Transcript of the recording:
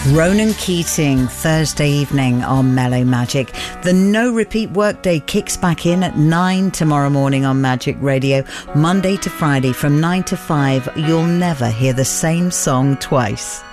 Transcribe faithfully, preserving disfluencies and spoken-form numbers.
Ronan Keating, Thursday evening on Mellow Magic. The no repeat workday kicks back in at nine tomorrow morning on Magic Radio. Monday to Friday from nine to five, you'll never hear the same song twice.